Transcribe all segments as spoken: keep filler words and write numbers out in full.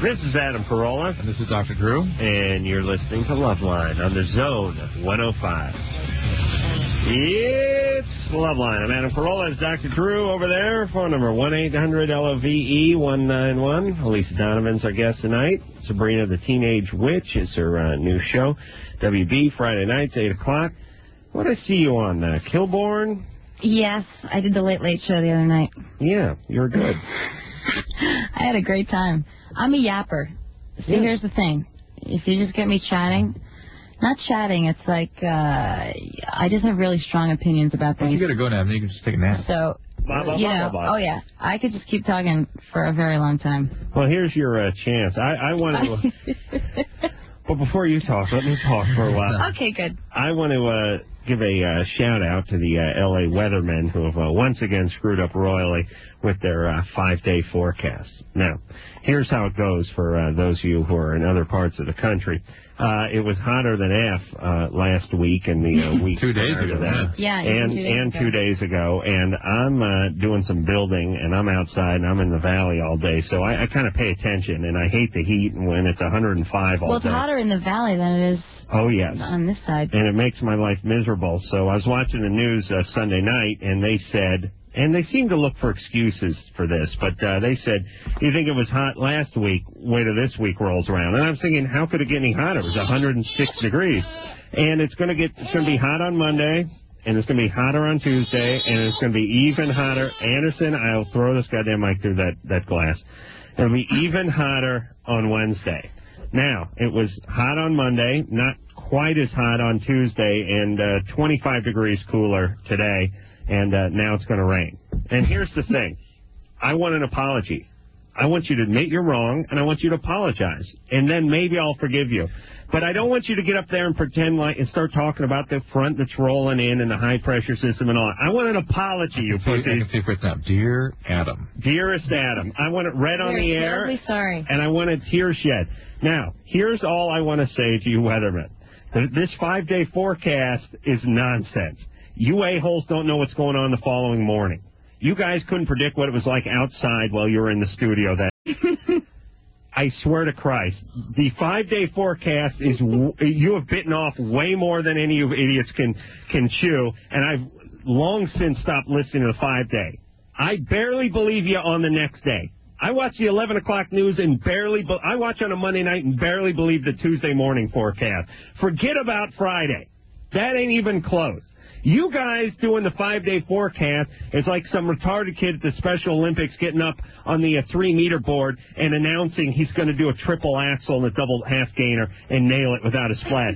This is Adam Carolla. And this is Doctor Drew. And you're listening to Loveline on the Zone one oh five. It's Loveline. I'm Adam Carolla. It's Doctor Drew over there. Phone number one eight hundred L O V E one nine one. Elisa Donovan's our guest tonight. Sabrina the Teenage Witch is her uh, new show. W B, Friday nights, eight o'clock. What did I see you on? Uh, Kilborn? Yes, I did the Late Late Show the other night. Yeah, you're good. I had a great time. I'm a yapper. See, yeah. Here's the thing. If you just get me chatting, not chatting, it's like uh, I just have really strong opinions about things. Well, you got to go now, then you can just take a nap. So, blah, blah, you blah, know, blah, blah. oh, yeah, I could just keep talking for a very long time. Well, here's your uh, chance. I, I want to... But before you talk, let me talk for a while. Okay, good. I want to uh, give a uh, shout-out to the uh, L A weathermen who have uh, once again screwed up royally with their uh, five-day forecast. Now, here's how it goes for uh, those of you who are in other parts of the country. Uh, it was hotter than F uh, last week and the uh, week two days ago. That. Yeah, and two days and ago. two days ago. And I'm uh, doing some building, and I'm outside, and I'm in the valley all day. So I, I kind of pay attention, and I hate the heat when it's one hundred five all well, it's day. Well, it's hotter in the valley than it is oh, yes. on this side. And it makes my life miserable. So I was watching the news uh, Sunday night, and they said... And they seem to look for excuses for this, but uh, they said, you think it was hot last week, wait till this week rolls around. And I'm thinking, how could it get any hotter? It was one hundred six degrees. And it's going to get, it's going to be hot on Monday, and it's going to be hotter on Tuesday, and it's going to be even hotter. Anderson, I'll throw this goddamn mic through that, that glass. It'll be even hotter on Wednesday. Now, it was hot on Monday, not quite as hot on Tuesday, and uh, twenty-five degrees cooler today. And uh, now it's going to rain. And here's the thing. I want an apology. I want you to admit you're wrong, and I want you to apologize. And then maybe I'll forgive you. But I don't want you to get up there and pretend like and start talking about the front that's rolling in and the high-pressure system and all. I want an apology, you pussies. I can see for now. Dear Adam. Dearest Adam. I want it read on the air. We're terribly sorry. And I want a tear shed. Now, here's all I want to say to you weathermen. This five-day forecast is nonsense. You a-holes don't know what's going on the following morning. You guys couldn't predict what it was like outside while you were in the studio. That I swear to Christ, the five-day forecast is, you have bitten off way more than any of you idiots can, can chew, and I've long since stopped listening to the five-day. I barely believe you on the next day. I watch the eleven o'clock news and barely, be- I watch on a Monday night and barely believe the Tuesday morning forecast. Forget about Friday. That ain't even close. You guys doing the five-day forecast is like some retarded kid at the Special Olympics getting up on the uh, three-meter board and announcing he's going to do a triple axel and a double half gainer and nail it without a splat.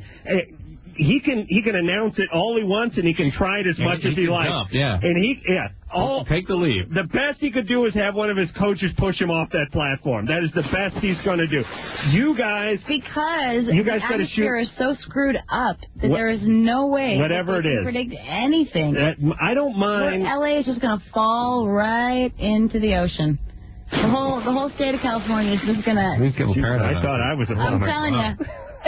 He can he can announce it all he wants, and he can try it as and much he as he likes. Jump, yeah. And he yeah. All, take the lead. The best he could do is have one of his coaches push him off that platform. That is the best he's going to do. You guys... Because you guys the atmosphere shoot, is so screwed up that what, there is no way whatever that it can is. predict anything. That, I don't mind... L A is just going to fall right into the ocean. The whole the whole state of California is just going to... I thought I was a I'm plumber. telling you.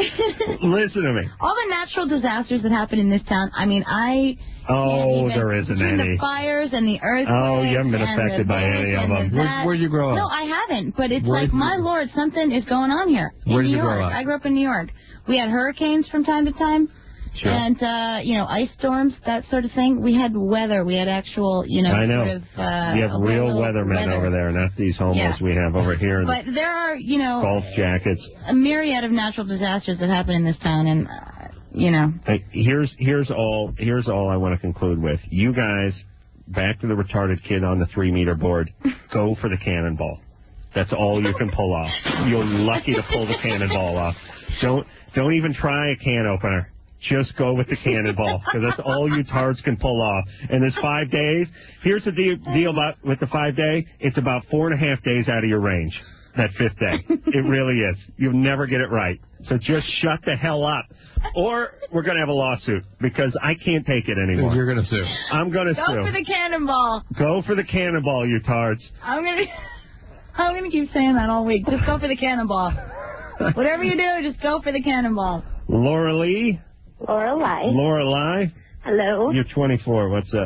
Listen to me. All the natural disasters that happen in this town, I mean, I... Oh, even, there isn't any. The fires and the earthquakes. Oh, you haven't been affected by any of them. Where, where'd you grow up? No, I haven't. But it's Where like, my you... Lord, something is going on here. Where in did New you York. grow up? I grew up in New York. We had hurricanes from time to time. Sure. And, uh, you know, ice storms, that sort of thing. We had weather. We had actual, you know, I know. sort of... Uh, you have real weathermen weather. over there, not these homos yeah. we have over here in But there are, you know... golf jackets. A myriad of natural disasters that happen in this town, and, uh, you know... Hey, here's, here's, all, here's all I want to conclude with. You guys, back to the retarded kid on the three-meter board, go for the cannonball. That's all you can pull off. You're lucky to pull the cannonball off. Don't, don't even try a can opener. Just go with the cannonball, because that's all you tards can pull off. And this five days, here's the deal, deal about with the five day. It's about four and a half days out of your range, that fifth day. It really is. You'll never get it right. So just shut the hell up. Or we're going to have a lawsuit, because I can't take it anymore. You're going to sue. I'm going to sue. Go for the cannonball. Go for the cannonball, you tards. I'm going to I'm gonna keep saying that all week. Just go for the cannonball. Whatever you do, just go for the cannonball. Laura Lee? Laura Lai. Laura Lai? Hello. You're twenty-four. What's up?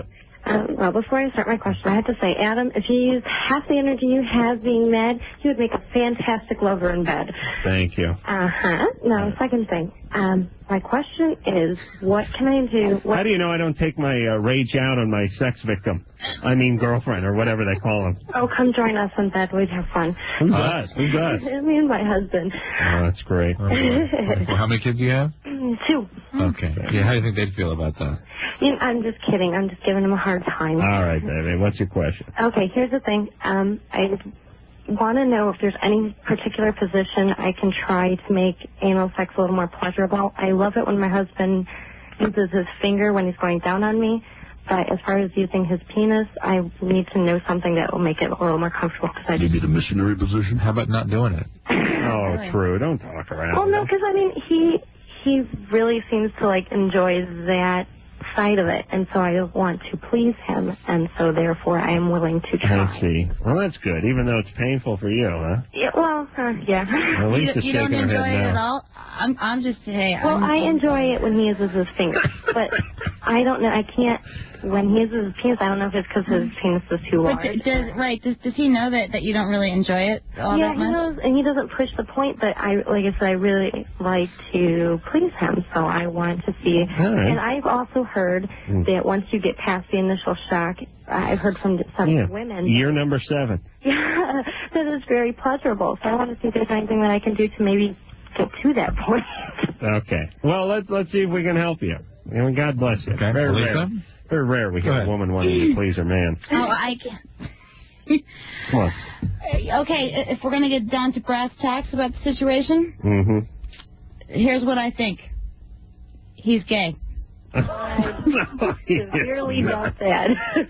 Um, well, before I start my question, I have to say, Adam, if you used half the energy you have being mad, you would make a fantastic lover in bed. Thank you. Uh-huh. Now, second thing, um, my question is, what can I do? What How do you know I don't take my uh, rage out on my sex victim? I mean girlfriend, or whatever they call them. Oh, come join us in bed. We'd have fun. Who does? Who does? Me and my husband. Oh, that's great. Oh, boy. Well, how many kids do you have? Two. Okay. Yeah, how do you think they'd feel about that? You know, I'm just kidding. I'm just giving him a hard time. All right, baby. What's your question? Okay, here's the thing. Um, I want to know if there's any particular position I can try to make anal sex a little more pleasurable. I love it when my husband uses his finger when he's going down on me. But as far as using his penis, I need to know something that will make it a little more comfortable. Cause I Maybe the missionary position? How about not doing it? Oh, Really? true. Don't talk around. Well, no, because I mean, he he really seems to like enjoy that side of it, and so I want to please him, and so therefore I am willing to try. I see. Well, that's good, even though it's painful for you, huh? Yeah, well, uh, yeah. At least You, it's you don't shaking her enjoy head it at no. all? I'm, I'm just, hey. Well, I'm, I enjoy it when he uses his fingers, but I don't know. I can't. When he uses his penis, I don't know if it's because his penis is too But large. d- does, right, does, does he know that, that you don't really enjoy it all yeah, that he much? knows, and he doesn't push the point. But I, like I said, I really like to please him, so I want to see. All right. And I've also heard Mm. that once you get past the initial shock, I've heard from some Yeah. women. Year number seven. Yeah, that is very pleasurable. So I want to see if there's anything that I can do to maybe get to that point. Okay. Well, let's let's see if we can help you. And God bless you. Okay. Very Lisa? rare. Very rare we Go get a ahead. woman wanting to please her man. Oh, I can't. Come on. Okay, if we're going to get down to brass tacks about the situation, Mm-hmm. here's what I think. He's gay. no, Severely no. doubt that.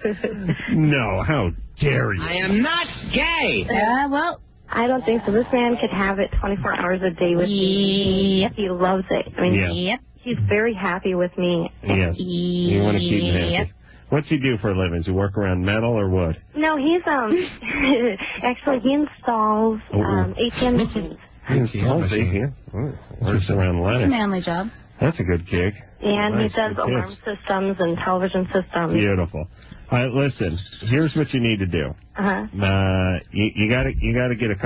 No, how dare you? I am not gay. Uh, well, I don't think so. This man could have it twenty-four hours a day with me. Yep. He loves it. I mean, Yeah. Yep. he's very happy with me. Yes. You want to keep him happy. What's he do for a living? Does he work around metal or wood? No, he's um actually he installs Oh, oh. um A T M machines. He installs machine. A T M. Oh, works around It's a letters. manly job. That's a good gig. And Nice, he does good alarm kids. systems and television systems. Beautiful. All right, listen. Here's what you need to do. Uh-huh. Uh, you, you got to you got to get a